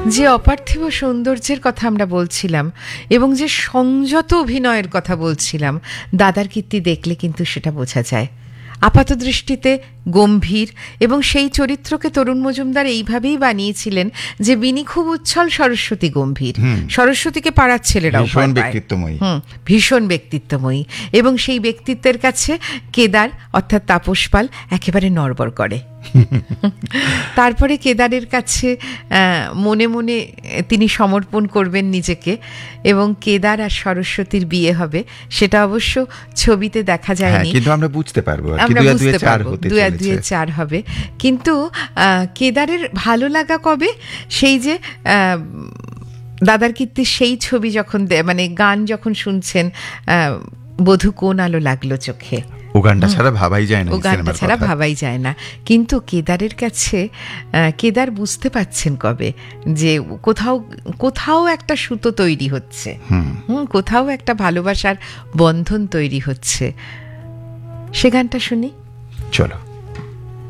যে অপার্থিব সৌন্দর্যের কথা আমরা বলছিলাম এবং যে সংযত অভিনয়ের কথা বলছিলাম, দাদার কীর্তি দেখলে কিন্তু সেটা বোঝা যায়। আপাত দৃষ্টিতে গম্ভীর, এবং সেই চরিত্রকে তরুণ মজুমদার এইভাবেই বানিয়েছিলেন যে বিনি খুব উচ্ছল, সরস্বতী গম্ভীর। সরস্বতীকে পাড়ার ছেলেরাও ভীষণ ব্যক্তিত্বময়ী, ভীষণ ব্যক্তিত্বময়ী, এবং সেই ব্যক্তিত্বের কাছে কেদার অর্থাৎ তাপস পাল একেবারে নড়বড় করে। তারপরে কেদারের কাছে মনে মনে তিনি সমর্পণ করবেন নিজেকে, এবং কেদার আর সরস্বতীর বিয়ে হবে। সেটা অবশ্য ছবিতে দেখা যায়নি, কিন্তু আমরা বুঝতে পারবো, আমরা বুঝতে পারবো 2-4 হবে। কিন্তু কেদারের ভালো লাগা কবে? সেই যে দাদার কীর্তির সেই ছবি যখন মানে গান যখন শুনছেন, বধূ কোন আলো লাগলো চোখে, ও গানটা ছাড়া ভাবাই যায় না, ও গানটা ছাড়া ভাবাই যায় না। কিন্তু কেদারের কাছে কেদার বুঝতে পারছেন কবে যে কোথাও একটা সুতো তৈরি হচ্ছে, কোথাও একটা ভালোবাসার বন্ধন তৈরি হচ্ছে। সে গানটা শুনি, চলো।